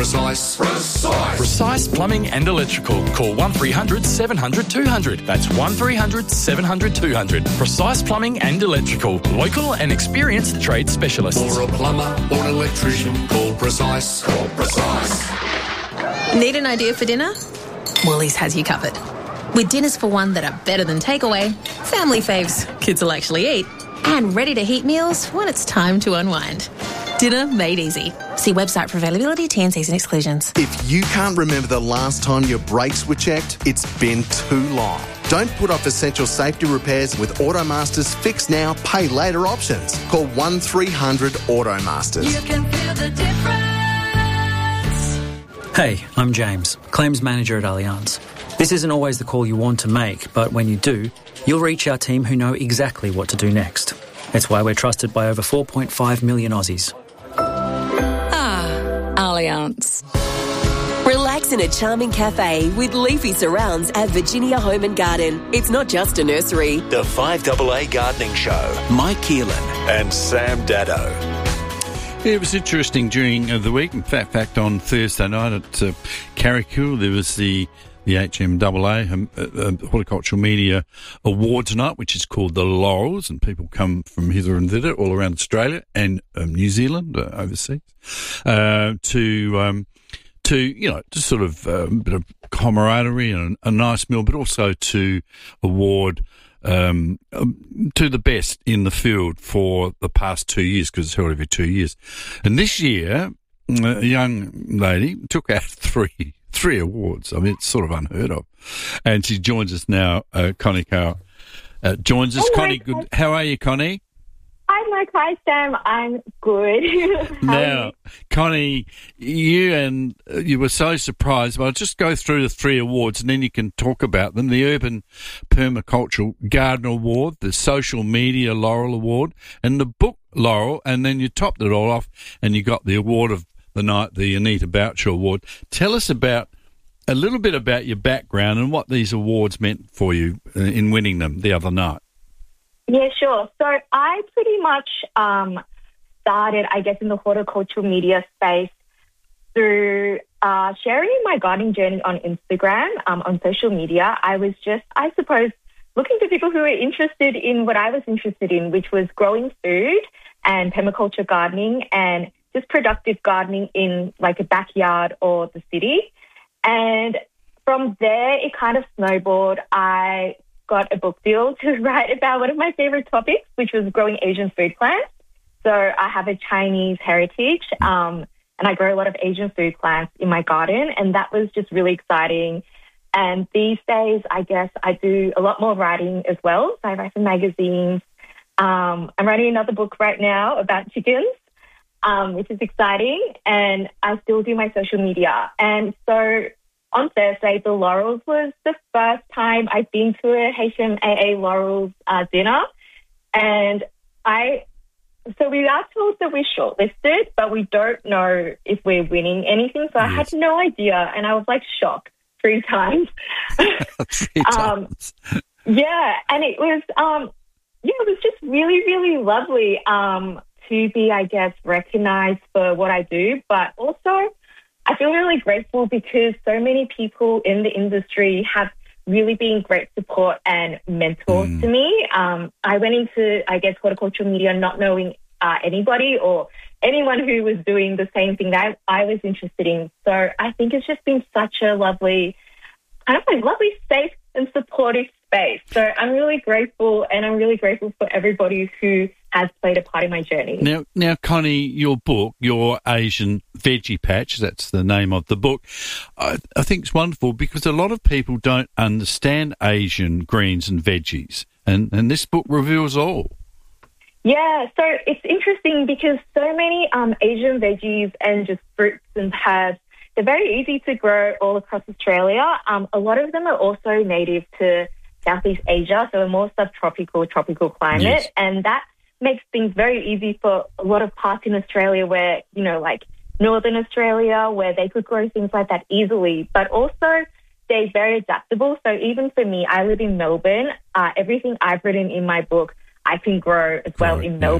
Precise Plumbing and Electrical. Call 1300 700 200. That's 1300 700 200. Precise Plumbing and Electrical. Local and experienced trade specialists. For a plumber or an electrician, call Precise. Call Precise. Need an idea for dinner? Woolies has you covered. With dinners for one that are better than takeaway, family faves kids will actually eat, and ready-to-heat meals when it's time to unwind. Dinner made easy. See website for availability, T&Cs and exclusions. If you can't remember the last time your brakes were checked, it's been too long. Don't put off essential safety repairs with Automaster's Fix Now, Pay Later options. Call 1300 Automasters. You can feel the difference. Hey, I'm James, Claims Manager at Allianz. This isn't always the call you want to make, but when you do, you'll reach our team who know exactly what to do next. It's why we're trusted by over 4.5 million Aussies. Allianz. Relax in a charming cafe with leafy surrounds at Virginia Home and Garden. It's not just a nursery. The 5AA Gardening Show. Mike Keelan and Sam Dado. It was interesting during the week. In fact, on Thursday night at Carrickoo, there was the HMAA Horticultural Media Awards night, which is called the Laurels, and people come from hither and thither all around Australia and New Zealand, overseas, to sort of a bit of camaraderie and a nice meal, but also to award to the best in the field for the past 2 years, because it's held every 2 years. And this year, a young lady took out three awards. I mean, it's sort of unheard of. And she joins us now. Connie Carroll joins us. Connie, good. How are you, Connie? Hi, Mike. Hi, Sam. I'm good. Now, Connie, you were so surprised. Well, I'll just go through the 3 awards and then you can talk about them. The Urban Permacultural Garden Award, the Social Media Laurel Award, and the Book Laurel. And then you topped it all off and you got the award of the night, the Anita Boucher Award. Tell us a little bit about your background and what these awards meant for you in winning them the other night. Yeah, sure. So I pretty much started, I guess, in the horticultural media space through sharing my gardening journey on Instagram, on social media. I was just, I suppose, looking for people who were interested in what I was interested in, which was growing food and permaculture gardening and just productive gardening in like a backyard or the city. And from there, it kind of snowballed. I got a book deal to write about one of my favorite topics, which was growing Asian food plants. So I have a Chinese heritage, and I grow a lot of Asian food plants in my garden, and that was just really exciting. And these days, I guess I do a lot more writing as well. So I write for magazines. I'm writing another book right now about chickens, which is exciting, and I still do my social media. And so on Thursday, the Laurels was the first time I've been to a HMAA Laurels dinner, and so we are told that we're shortlisted, but we don't know if we're winning anything. So I had no idea, and I was like shocked 3 times. 3 times. Yeah, and it was it was just really, really lovely to be, I guess, recognized for what I do, but also I feel really grateful because so many people in the industry have really been great support and mentors to me. I went into, I guess, horticultural media not knowing anybody or anyone who was doing the same thing that I was interested in. So I think it's just been such a lovely, safe and supportive space. So I'm really grateful, and I'm really grateful for everybody who has played a part in my journey. Now, Connie, your book, Your Asian Veggie Patch, that's the name of the book, I think it's wonderful because a lot of people don't understand Asian greens and veggies, and this book reveals all. Yeah, so it's interesting because so many Asian veggies and just fruits and herbs, they're very easy to grow all across Australia. A lot of them are also native to Southeast Asia, so a more subtropical, tropical climate, yes. And that makes things very easy for a lot of parts in Australia where, like Northern Australia, where they could grow things like that easily. But also, they're very adaptable. So even for me, I live in Melbourne. Everything I've written in my book, I can grow as well in Melbourne.